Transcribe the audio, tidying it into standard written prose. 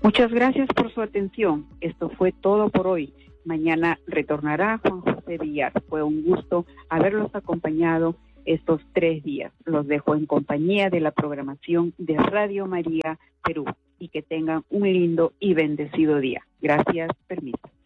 Muchas gracias por su atención. Esto fue todo por hoy. Mañana retornará Juan José Villar. Fue un gusto haberlos acompañado estos 3 días. Los dejo en compañía de la programación de Radio María Perú y que tengan un lindo y bendecido día. Gracias, permiso.